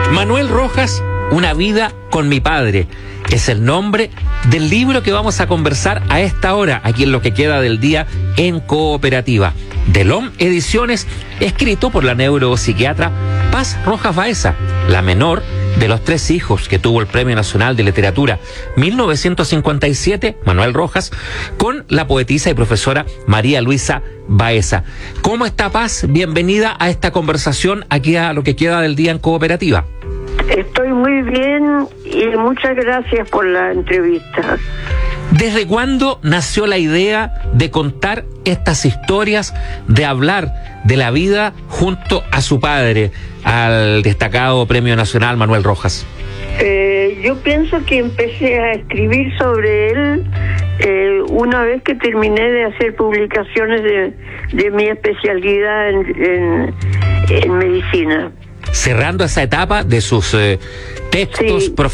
Manuel Rojas, Una vida con mi padre, es el nombre del libro que vamos a conversar a esta hora, aquí en lo que queda del día en Cooperativa. Delom Ediciones, escrito por la neuropsiquiatra Paz Rojas Baeza, la menor de los 3 hijos que tuvo el Premio Nacional de Literatura 1957, Manuel Rojas, con la poetisa y profesora María Luisa Baeza. ¿Cómo está, Paz? Bienvenida a esta conversación aquí a lo que queda del día en Cooperativa. Estoy muy bien y muchas gracias por la entrevista. ¿Desde cuándo nació la idea de contar estas historias, de hablar de la vida junto a su padre, al destacado Premio Nacional Manuel Rojas? Yo pienso que empecé a escribir sobre él una vez que terminé de hacer publicaciones de mi especialidad en medicina. Cerrando esa etapa de sus textos Sí.